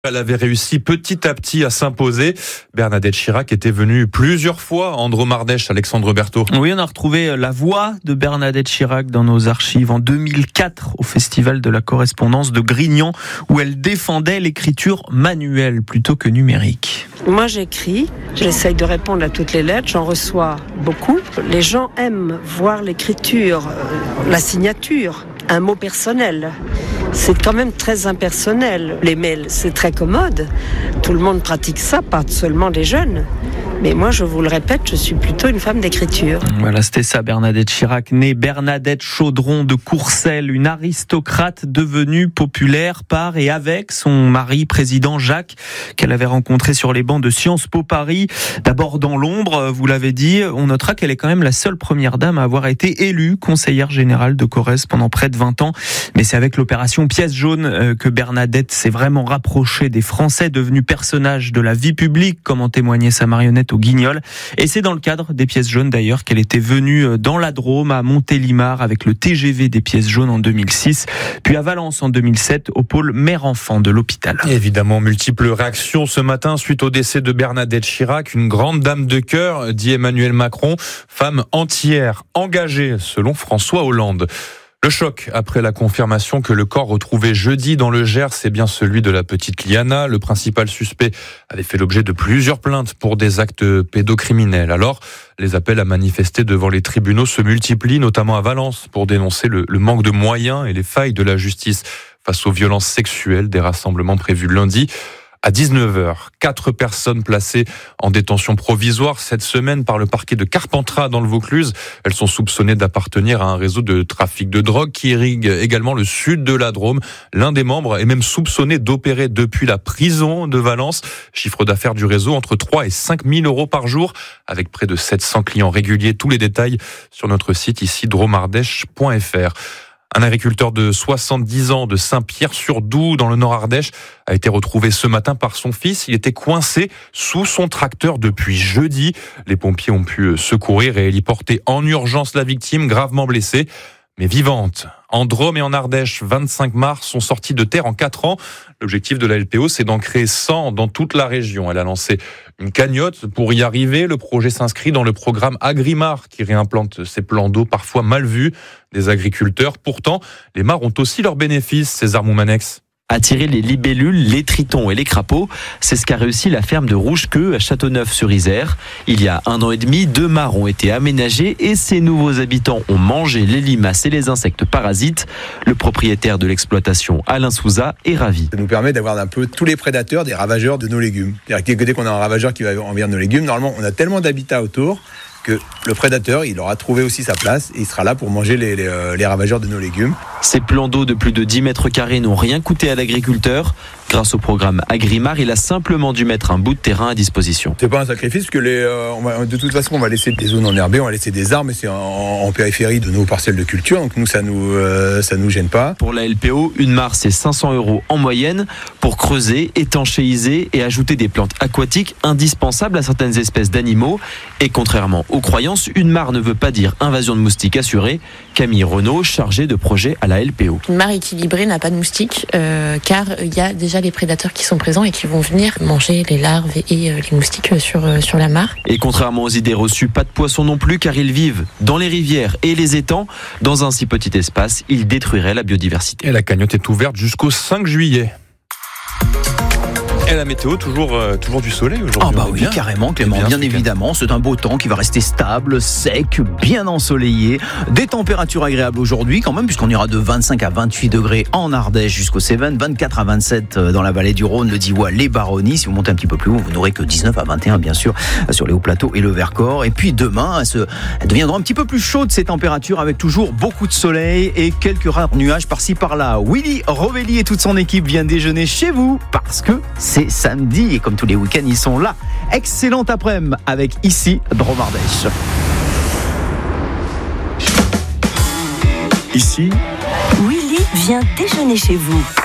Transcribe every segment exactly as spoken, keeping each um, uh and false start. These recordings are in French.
Elle avait réussi petit à petit à s'imposer. Bernadette Chirac était venue plusieurs fois en Drôme-Ardèche, Alexandre Berthaud. Oui, on a retrouvé la voix de Bernadette Chirac dans nos archives en deux mille quatre au Festival de la correspondance de Grignan, où elle défendait l'écriture manuelle plutôt que numérique. Moi, j'écris, j'essaye de répondre à toutes les lettres, j'en reçois beaucoup. Les gens aiment voir l'écriture, la signature, un mot personnel. C'est quand même très impersonnel. Les mails, c'est très commode. Tout le monde pratique ça, pas seulement les jeunes. Mais moi, je vous le répète, je suis plutôt une femme d'écriture. Voilà, c'était ça, Bernadette Chirac, née Bernadette Chaudron de Courcelles, une aristocrate devenue populaire par et avec son mari, président Jacques, qu'elle avait rencontré sur les bancs de Sciences Po Paris. D'abord dans l'ombre, vous l'avez dit, on notera qu'elle est quand même la seule première dame à avoir été élue conseillère générale de Corrèze pendant près de vingt ans. Mais c'est avec l'opération Pièce jaune que Bernadette s'est vraiment rapprochée des Français, devenue personnage de la vie publique, comme en témoignait sa marionnette au Guignol. Et c'est dans le cadre des Pièces jaunes d'ailleurs qu'elle était venue dans la Drôme, à Montélimar, avec le T G V des Pièces jaunes en deux mille six, puis à Valence en deux mille sept, au pôle mère-enfant de l'hôpital. Évidemment, multiples réactions ce matin suite au décès de Bernadette Chirac, une grande dame de cœur, dit Emmanuel Macron, femme entière, engagée, selon François Hollande. Le choc après la confirmation que le corps retrouvé jeudi dans le Gers, c'est bien celui de la petite Liana. Le principal suspect avait fait l'objet de plusieurs plaintes pour des actes pédocriminels. Alors, les appels à manifester devant les tribunaux se multiplient, notamment à Valence, pour dénoncer le, le manque de moyens et les failles de la justice face aux violences sexuelles des rassemblements prévus lundi. À dix-neuf heures, quatre personnes placées en détention provisoire cette semaine par le parquet de Carpentras dans le Vaucluse. Elles sont soupçonnées d'appartenir à un réseau de trafic de drogue qui irrigue également le sud de la Drôme. L'un des membres est même soupçonné d'opérer depuis la prison de Valence. Chiffre d'affaires du réseau entre trois et cinq mille euros par jour, avec près de sept cents clients réguliers. Tous les détails sur notre site ici, drôme ardèche point f r. Un agriculteur de soixante-dix ans de Saint-Pierre-sur-Doubs, dans le Nord-Ardèche, a été retrouvé ce matin par son fils. Il était coincé sous son tracteur depuis jeudi. Les pompiers ont pu secourir et héliporter en urgence la victime, gravement blessée, mais vivante. En Drôme et en Ardèche, vingt-cinq mares sont sorties de terre en quatre ans. L'objectif de la L P O, c'est d'en créer cent dans toute la région. Elle a lancé une cagnotte pour y arriver. Le projet s'inscrit dans le programme Agrimar, qui réimplante ces plans d'eau parfois mal vus des agriculteurs. Pourtant, les mares ont aussi leurs bénéfices, César Moumanex. Attirer les libellules, les tritons et les crapauds, c'est ce qu'a réussi la ferme de Rougequeux à Châteauneuf-sur-Isère. Il y a un an et demi, deux mares ont été aménagées et ces nouveaux habitants ont mangé les limaces et les insectes parasites. Le propriétaire de l'exploitation, Alain Souza, est ravi. Ça nous permet d'avoir un peu tous les prédateurs des ravageurs de nos légumes. C'est-à-dire que dès qu'on a un ravageur qui va envers nos légumes, normalement on a tellement d'habitats autour que le prédateur, il aura trouvé aussi sa place et il sera là pour manger les, les, les ravageurs de nos légumes. Ces plans d'eau de plus de dix mètres carrés n'ont rien coûté à l'agriculteur. Grâce au programme Agrimar, il a simplement dû mettre un bout de terrain à disposition. C'est pas un sacrifice, parce que les, euh, on va, de toute façon, on va laisser des zones enherbées, on va laisser des arbres, mais c'est en, en périphérie de nos parcelles de culture, donc nous, ça nous, euh, ça nous gêne pas. Pour la L P O, une mare, c'est cinq cents euros en moyenne pour creuser, étanchéiser et ajouter des plantes aquatiques indispensables à certaines espèces d'animaux. Et contrairement aux croyances, une mare ne veut pas dire invasion de moustiques assurée. Camille Renaud, chargée de projet à la L P O. Une mare équilibrée n'a pas de moustiques, euh, car il y a déjà les prédateurs qui sont présents et qui vont venir manger les larves et euh, les moustiques sur, euh, sur la mare. Et contrairement aux idées reçues, pas de poissons non plus, car ils vivent dans les rivières et les étangs. Dans un si petit espace, ils détruiraient la biodiversité. Et la cagnotte est ouverte jusqu'au cinq juillet. Et la météo, toujours, euh, toujours du soleil aujourd'hui. Ah bah oui, bien. Carrément Clément, bien, bien évidemment. C'est un beau temps qui va rester stable, sec, bien ensoleillé. Des températures agréables aujourd'hui quand même, puisqu'on ira de vingt-cinq à vingt-huit degrés en Ardèche jusqu'aux Cévennes, vingt-quatre à vingt-sept dans la vallée du Rhône, le Diois, les Baronnies. Si vous montez un petit peu plus haut, vous n'aurez que dix-neuf à vingt et un bien sûr sur les hauts plateaux et le Vercors. Et puis demain, elles, se, elles deviendront un petit peu plus chaudes ces températures, avec toujours beaucoup de soleil et quelques rares nuages par-ci par-là. Willy Rovelli et toute son équipe viennent déjeuner chez vous parce que c'est samedi et comme tous les week-ends ils sont là. Excellente après-midi avec ici Drôme-Ardèche. Ici, Willy vient déjeuner chez vous. Bonjour.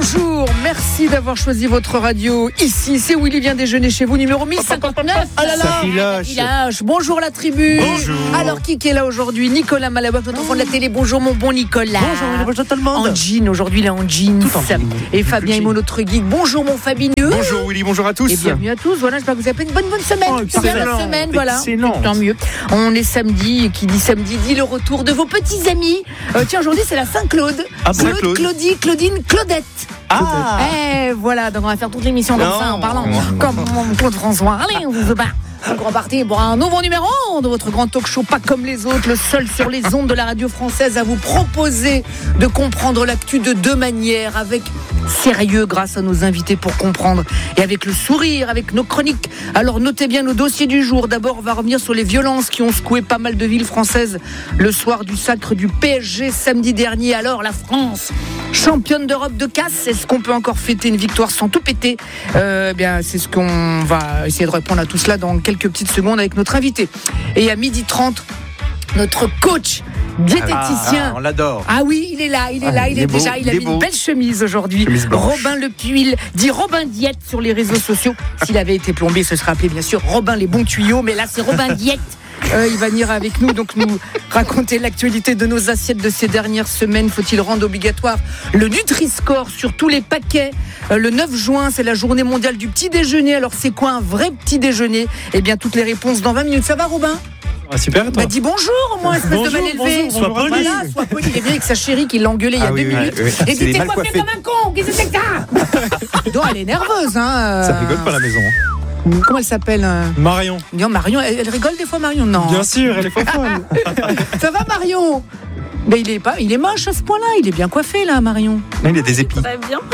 Bonjour, merci d'avoir choisi votre radio ici. C'est Willy vient déjeuner chez vous, numéro mille cinquante-neuf. Ah là là, Safiloche. Bonjour la tribu. Bonjour. Alors qui est là aujourd'hui? Nicolas Malaboc, notre enfant de la télé. Bonjour mon bon Nicolas. Bonjour, bonjour tout le monde. En jean, aujourd'hui il est en jeans. Tout en jean. Et Fabien Imo, notre geek. Bonjour mon Fabineux. Bonjour Willy, bonjour à tous. Et bienvenue à tous. Voilà, j'espère que vous avez fait une bonne bonne semaine. Oh, C'est bien la semaine, voilà. Excellent. Tant mieux. On est samedi, et qui dit samedi dit le retour de vos petits amis. Euh, tiens, aujourd'hui c'est la Saint-Claude. Ah bon, Claude, Claude. Claudie, Claudine, Claudette. Ah. Eh voilà, donc on va faire toute l'émission comme Non. ça en parlant comme Claude François. Allez, on vous bat. Donc on partit pour un nouveau numéro de votre grand talk show, pas comme les autres, le seul sur les ondes de la radio française à vous proposer de comprendre l'actu de deux manières, avec sérieux grâce à nos invités pour comprendre, et avec le sourire, avec nos chroniques. Alors notez bien nos dossiers du jour. D'abord, on va revenir sur les violences qui ont secoué pas mal de villes françaises le soir du sacre du P S G samedi dernier. Alors la France, championne d'Europe de casse, est-ce qu'on peut encore fêter une victoire sans tout péter? euh, eh bien, c'est ce qu'on va essayer de répondre à tout cela dans quelques petites secondes avec notre invité. Et à midi trente, notre coach diététicien. Ah, on l'adore. Ah oui, il est là, il est Ah, là, il, il est, est beau, déjà, il a il est mis beau. une belle chemise aujourd'hui. Chemise blanche. Robin Le Puil, dit Robin Diète sur les réseaux sociaux. S'il avait été plombier, ce serait appelé bien sûr Robin les bons tuyaux, mais là c'est Robin Diète. Euh, il va venir avec nous, donc nous raconter l'actualité de nos assiettes de ces dernières semaines. Faut-il rendre obligatoire le Nutri-Score sur tous les paquets? euh, Le neuf juin, c'est la journée mondiale du petit déjeuner. Alors c'est quoi un vrai petit déjeuner? Eh bien toutes les réponses dans vingt minutes. Ça va Robin? Ah, super, toi. Bah dis bonjour au moins, espèce Bonjour, de mal élevé. bonjour, sois poli. Voilà, sois poli. Il est bien avec sa chérie qui l'a engueulé il y a Ah deux oui, oui, minutes. oui. Et C'est dit les t'es mal coiffé coiffés. comme un con, qu'est-ce que c'est que ça? Donc elle est nerveuse, hein. Ça rigole pas à la maison. hein. Comment elle s'appelle euh Marion. Non, Marion, elle, elle rigole des fois Marion? Non. Bien sûr, elle est pas folle. Ça va Marion? Mais il est pas, il est moche à ce point-là. Il est bien coiffé là, Marion. Non, il a des épis. Très bien.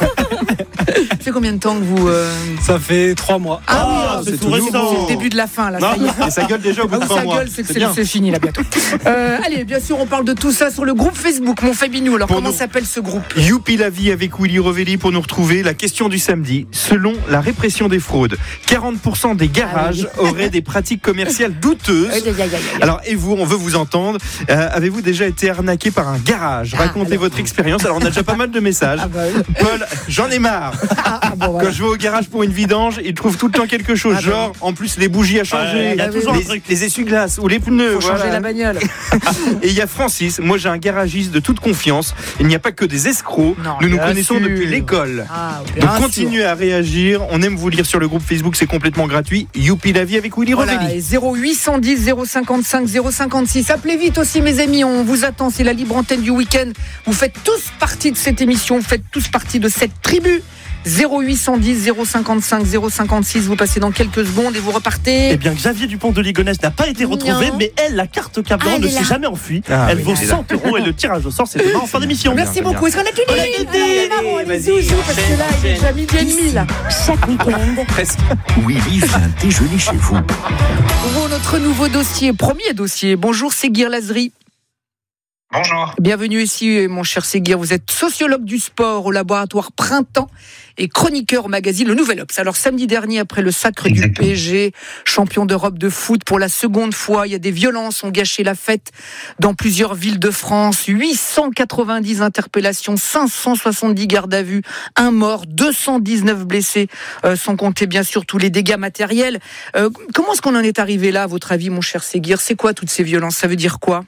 Ça fait combien de temps que vous euh... Ça fait trois mois. Ah, oui, Ah, alors, c'est c'est tout tout récent. c'est le début de la fin là. Non, Ça y est. et ça gueule déjà au bout Ah de oui, trois ça mois. gueule, c'est que C'est c'est, bien. c'est fini là bientôt. Euh, allez, bien sûr, on parle de tout ça sur le groupe Facebook, mon Fabinou. Alors, Pour comment nous. s'appelle ce groupe? Youpi la vie avec Willy Rovelli pour nous retrouver. La question du samedi. Selon la répression des fraudes, quarante pour cent des garages Ah oui. auraient des pratiques commerciales douteuses. Aïe, aïe, aïe, aïe, aïe. Alors, et vous, on veut vous entendre. Euh, avez-vous déjà été arnaqué par un garage? Ah, Racontez alors. votre expérience. Alors, on a déjà pas mal de messages. Ah bah oui. Paul, j'en ai marre. Ah, ah, bon, voilà. Quand je vais au garage pour une vidange, ils trouvent tout le temps quelque chose. Ah bah Genre, en plus, les bougies à changer, Ouais, il y a toujours un les, truc. les essuie-glaces ou les pneus. Faut changer voilà. la bagnole. Et il y a Francis. Moi, j'ai un garagiste de toute confiance. Il n'y a pas que des escrocs. Non, nous nous bien connaissons sûr. depuis l'école. Ah, bien Donc sûr. continuez à réagir. On aime vous lire sur le groupe Facebook, c'est complètement gratuit. Youpi la vie avec Willy Voilà, Rovelli. et zéro huit cent dix zéro cinquante-cinq zéro cinquante-six. Appelez vite aussi mes amis, on vous attend, c'est la libre antenne du week-end. Vous faites tous partie de cette émission, vous faites tous partie de cette tribu. zéro huit cent dix zéro cinquante-cinq zéro cinquante-six, vous passez dans quelques secondes et vous repartez. Eh bien, Xavier Dupont de Ligonnès n'a pas été retrouvé, Non. mais elle, la carte Cablan, Ah, elle ne est s'est là. jamais enfuie. Ah, elle oui, vaut elle est là. cent euros et le tirage au sort, c'est demain en fin d'émission. Merci beaucoup. Est-ce qu'on a tout dit? On a tout dit. Alors, démarrons, allez, Vas-y, zou, zou, parce que là, il est déjà midi et demi, là. Chaque week-end, Presque. Willy vient déjeuner chez vous. Ouvrons notre nouveau dossier, premier dossier. Bonjour, Séguir Lazri. Bonjour. Bienvenue ici, mon cher Séguir. Vous êtes sociologue du sport au laboratoire Printemps et chroniqueur au magazine Le Nouvel Obs. Alors, samedi dernier, après le sacre Exactement. du P S G, champion d'Europe de foot pour la seconde fois, il y a des violences ont gâché la fête dans plusieurs villes de France. huit cent quatre-vingt-dix interpellations, cinq cent soixante-dix gardes à vue, un mort, deux cent dix-neuf blessés, euh, sans compter bien sûr tous les dégâts matériels. Euh, comment est-ce qu'on en est arrivé là, à votre avis, mon cher Séguir? C'est quoi toutes ces violences? Ça veut dire quoi?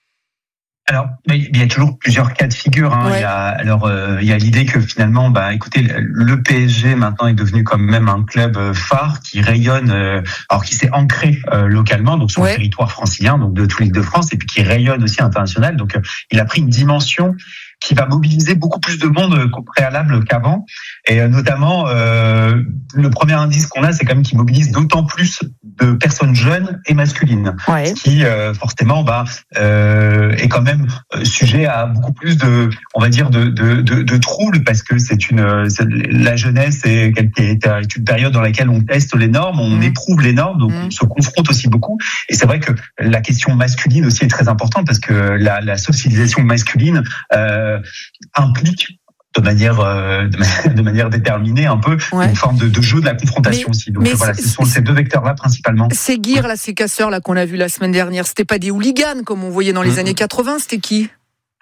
Alors, il y a toujours plusieurs cas de figure. Hein. Ouais. Il y a, alors, euh, il y a l'idée que finalement, bah, écoutez, le P S G maintenant est devenu quand même un club euh, phare qui rayonne, euh, alors qui s'est ancré euh, localement, donc sur Ouais. le territoire francilien, donc de toute l'île de France, et puis qui rayonne aussi international. Donc, euh, il a pris une dimension qui va mobiliser beaucoup plus de monde qu'au préalable qu'avant. Et euh, notamment, euh, le premier indice qu'on a, c'est quand même qu'il mobilise d'autant plus de personnes jeunes et masculines, Ouais. qui euh, forcément bah, euh, est quand même euh, sujet à beaucoup plus de, on va dire, de, de, de, de troubles, parce que c'est une, c'est, la jeunesse est, est, est une période dans laquelle on teste les normes, on Mmh. éprouve les normes, donc Mmh. on se confronte aussi beaucoup. Et c'est vrai que la question masculine aussi est très importante, parce que la, la socialisation masculine euh, implique de manière, euh, de manière de manière déterminée un peu Ouais. une forme de, de jeu de la confrontation Mais- aussi. Donc mais voilà, c'est- ce sont ces deux vecteurs-là principalement. Séguir, là, ces casseurs là qu'on a vus la semaine dernière, c'était pas des hooligans comme on voyait dans les Mhm. années quatre-vingts, c'était qui?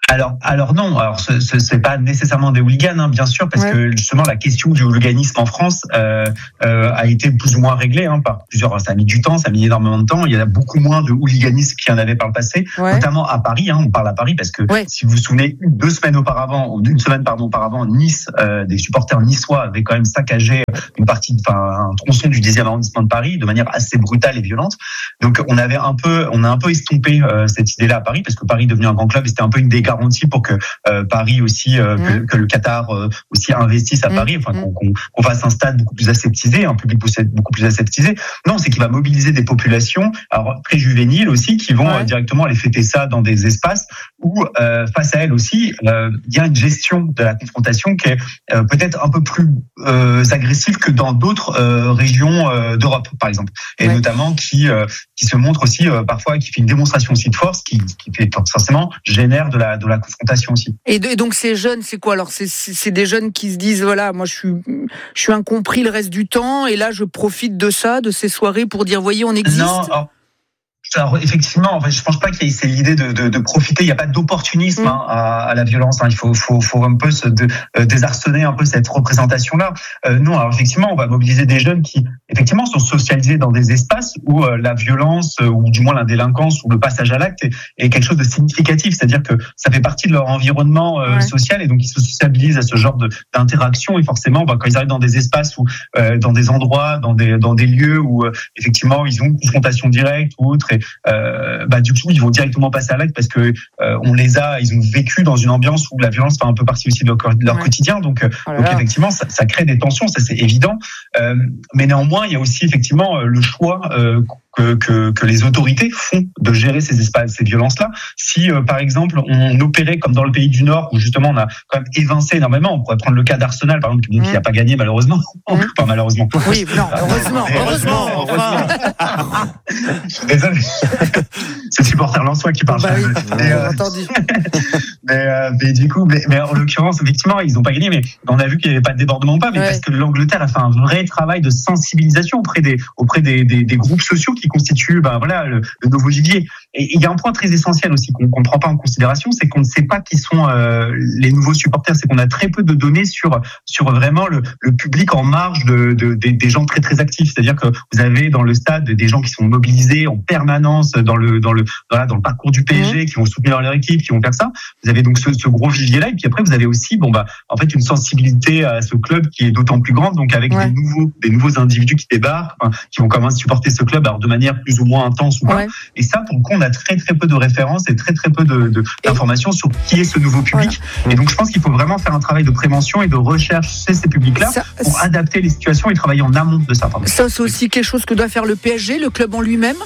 Alors, alors non. Alors, ce, ce c'est pas nécessairement des hooligans, hein, bien sûr, parce ouais. que justement la question du hooliganisme en France euh, euh, a été plus ou moins réglée hein, par plusieurs. Ça a mis du temps, ça a mis énormément de temps. Il y a beaucoup moins de hooliganisme qu'il y en avait par le passé, ouais. notamment à Paris. Hein, on parle à Paris parce que ouais. si vous vous souvenez, deux semaines auparavant, ou une semaine pardon auparavant, Nice, euh, des supporters niçois avaient quand même saccagé une partie, enfin un tronçon du dixième arrondissement de Paris de manière assez brutale et violente. Donc on avait un peu, on a un peu estompé euh, cette idée-là à Paris parce que Paris est devenu un grand club et c'était un peu une des garantie pour que euh, Paris aussi, euh, mmh. que, que le Qatar euh, aussi investisse à mmh. Paris, enfin qu'on, qu'on, qu'on fasse un stade beaucoup plus aseptisé, un public beaucoup plus aseptisé. Non, c'est qu'il va mobiliser des populations, alors très juvéniles aussi, qui vont ouais. euh, directement aller fêter ça dans des espaces où euh, face à elles aussi, euh, il y a une gestion de la confrontation qui est euh, peut-être un peu plus euh, agressive que dans d'autres euh, régions euh, d'Europe, par exemple, et ouais. notamment qui euh, qui se montre aussi euh, parfois, qui fait une démonstration aussi de force, qui qui fait forcément génère de la de la confrontation aussi. Et, de, et donc ces jeunes, c'est quoi alors c'est, c'est, c'est des jeunes qui se disent voilà, moi je suis, je suis incompris le reste du temps et là je profite de ça, de ces soirées pour dire voyez on existe. Non, alors, alors effectivement, en fait, je pense pas qu'il y ait c'est l'idée de, de, de profiter. Il n'y a pas d'opportunisme mmh. hein, à, à la violence. Hein. Il faut, faut, faut un peu se de, euh, désarçonner un peu cette représentation-là. Euh, non, alors effectivement, on va mobiliser des jeunes qui effectivement sont socialisés dans des espaces où euh, la violence euh, ou du moins la délinquance ou le passage à l'acte est, est quelque chose de significatif. C'est-à-dire que ça fait partie de leur environnement euh, ouais. social et donc ils se sociabilisent à ce genre de, d'interaction. Et forcément, bah, quand ils arrivent dans des espaces ou euh, dans des endroits, dans des dans des lieux où euh, effectivement ils ont une confrontation directe ou autre. Et, Euh, bah du coup ils vont directement passer à l'acte parce que euh, on les a, ils ont vécu dans une ambiance où la violence fait un peu partie aussi de leur, de leur ouais. quotidien, donc, oh donc effectivement ça, ça crée des tensions, ça c'est évident, euh, mais néanmoins il y a aussi effectivement le choix euh, Que, que, que les autorités font de gérer ces espaces, ces violences-là. Si, euh, par exemple, on opérait comme dans le pays du Nord, où justement on a quand même évincé énormément, on pourrait prendre le cas d'Arsenal, par exemple, qui n'a mmh. pas gagné malheureusement. Mmh. Enfin, malheureusement. Oui, non, heureusement, heureusement, heureusement. Désolé. C'est le supporter lensois qui parle. Bah oui, mais, euh, entendu. mais, euh, mais du coup, mais, mais en l'occurrence, effectivement, ils n'ont pas gagné, mais on a vu qu'il n'y avait pas de débordement, pas, mais ouais. parce que l'Angleterre a fait un vrai travail de sensibilisation auprès des, auprès des, des, des groupes sociaux qui constitue ben voilà le, le nouveau vivier. Et il y a un point très essentiel aussi qu'on ne prend pas en considération, c'est qu'on ne sait pas qui sont euh, les nouveaux supporters. C'est qu'on a très peu de données sur sur vraiment le, le public en marge de, de, de des gens très très actifs. C'est-à-dire que vous avez dans le stade des gens qui sont mobilisés en permanence dans le dans le voilà dans le parcours du P S G, mmh. qui vont soutenir leur équipe, qui vont faire ça. Vous avez donc ce, ce gros vivier-là, et puis après vous avez aussi bon bah en fait une sensibilité à ce club qui est d'autant plus grande, donc avec ouais. des nouveaux des nouveaux individus qui débarquent, enfin, qui vont commencer à supporter ce club alors de manière plus ou moins intense ou pas. Ouais. Et ça, pour le coup, on a très très peu de références et très très peu de, de d'informations sur qui est ce nouveau public. Voilà. Et donc, je pense qu'il faut vraiment faire un travail de prévention et de recherche chez ces publics-là ça, pour adapter les situations et travailler en amont de ça. Pardon. Ça, c'est aussi quelque chose que doit faire le P S G, le club en lui-même.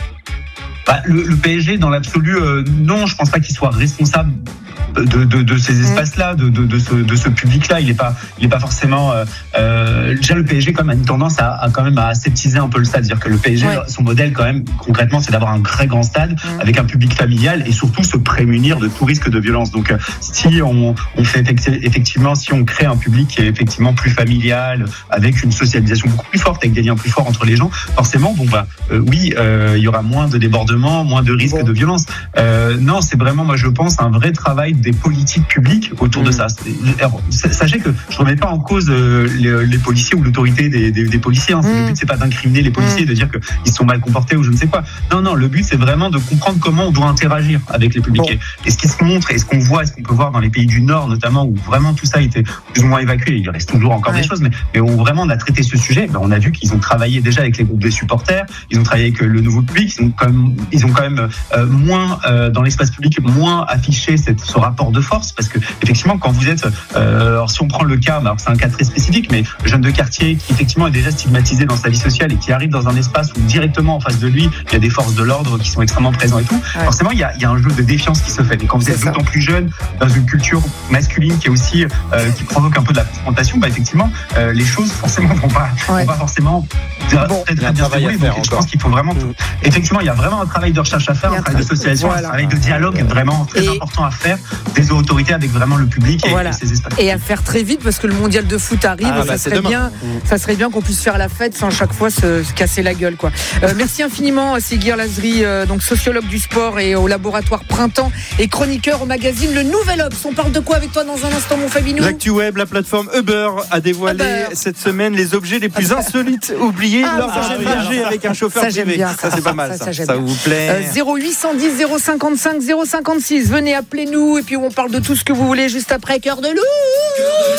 Bah, le, le P S G, dans l'absolu, euh, non, je pense pas qu'il soit responsable de, de, de ces espaces-là, de, de, de, ce, de ce public-là. Il est pas, il est pas forcément. Euh, euh, déjà, le P S G quand même a une tendance à, à quand même à aseptiser un peu le stade. C'est-à-dire que le P S G, ouais. son modèle quand même concrètement, c'est d'avoir un très grand stade mmh. avec un public familial et surtout se prémunir de tout risque de violence. Donc, si on, on fait effectivement, si on crée un public qui est effectivement plus familial, avec une socialisation beaucoup plus forte, avec des liens plus forts entre les gens, forcément, bon bah euh, oui, euh, il y aura moins de débordements, moins de risques bon. de violence. Euh, non, c'est vraiment, moi je pense, un vrai travail des politiques publiques autour mmh. de ça. Alors, sachez que je ne remets pas en cause euh, les, les policiers ou l'autorité des, des, des policiers. Hein. Mmh. Le but, c'est pas d'incriminer les policiers, mmh. de dire qu'ils sont mal comportés ou je ne sais quoi. Non, non, le but, c'est vraiment de comprendre comment on doit interagir avec les publics. Bon. Et ce qui se montre, et ce qu'on voit, et ce qu'on peut voir dans les pays du Nord, notamment, où vraiment tout ça a été plus ou moins évacué, il reste toujours encore ouais. des choses, mais, mais où vraiment on a traité ce sujet, ben, on a vu qu'ils ont travaillé déjà avec les groupes de supporters, ils ont travaillé avec le nouveau public, ils ont quand même, ils ont quand même euh, moins, euh, dans l'espace public, moins affiché cette, ce rapport de force, parce que effectivement quand vous êtes euh, alors si on prend le cas, alors c'est un cas très spécifique, mais le jeune de quartier qui effectivement est déjà stigmatisé dans sa vie sociale et qui arrive dans un espace où directement en face de lui il y a des forces de l'ordre qui sont extrêmement présents et tout, ouais. forcément il y a, il y a un jeu de défiance qui se fait, et quand vous êtes d'autant plus jeune dans une culture masculine qui est aussi euh, qui provoque un peu de la confrontation, bah effectivement euh, les choses forcément vont pas ouais. vont pas forcément bon, très, très bien se dérouler. Donc je pense qu'il faut vraiment mmh. effectivement il y a vraiment un travail de recherche à faire, un travail de socialisation, voilà. un travail de dialogue vraiment très et important à faire des autorités avec vraiment le public et, voilà. et ses espaces. Et à faire très vite parce que le mondial de foot arrive, Ah, ça, bah, serait bien, ça serait bien qu'on puisse faire la fête sans chaque fois se, se casser la gueule, quoi. Euh, merci infiniment, Séguir Lazri, euh, donc sociologue du sport et au laboratoire Printemps et chroniqueur au magazine Le Nouvel Obs. On parle de quoi avec toi dans un instant, mon Fabinou? L'actu web, la plateforme Uber a dévoilé Uber. cette semaine les objets les plus insolites oubliés Ah, lors ça, d'un j'aime trajet bien. avec un chauffeur Ça, j'aime privé. bien, ça, ça. c'est pas mal. Ça, Ça, ça, j'aime ça bien. vous plaît? Euh, zéro huit cent dix zéro cinquante-cinq zéro cinquante-six. Venez, appelez-nous et puis on parle de tout ce que vous voulez juste après Cœur de Loup.